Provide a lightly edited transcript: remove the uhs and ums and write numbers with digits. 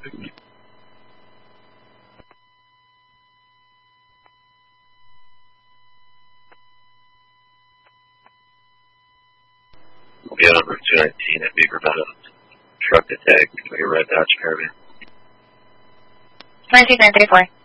We'll be on Route 219 at Beaver Meadows. Truck attack. Can we get red Dodge Caravan? 92934.